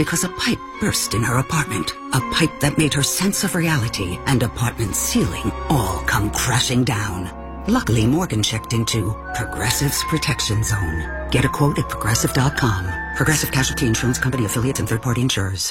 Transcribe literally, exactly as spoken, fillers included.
because a pipe burst in her apartment. A pipe that made her sense of reality and apartment ceiling all come crashing down. Luckily, Morgan checked into Progressive's Protection Zone. Get a quote at progressive dot com. Progressive Casualty Insurance Company affiliates and third-party insurers.